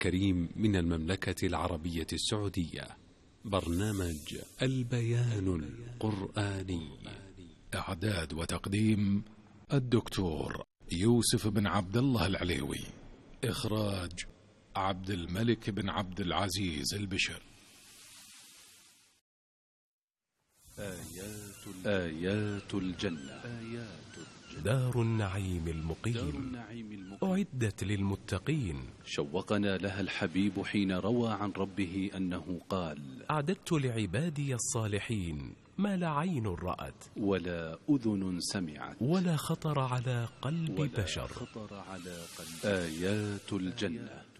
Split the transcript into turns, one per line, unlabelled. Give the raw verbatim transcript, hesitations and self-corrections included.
كريم من المملكة العربية السعودية. برنامج البيان القرآني.
إعداد وتقديم الدكتور يوسف بن عبد الله العليوي. إخراج عبد الملك بن عبد العزيز البشر.
آيات, آيات الجنة. آيات
دار النعيم المقيم أعدت للمتقين.
شوقنا لها الحبيب حين روى عن ربه أنه قال:
أعددت لعبادي الصالحين ما لا عين رأت
ولا أذن سمعت
ولا خطر على قلب
ولا
بشر.
خطر على قلب. آيات الجنة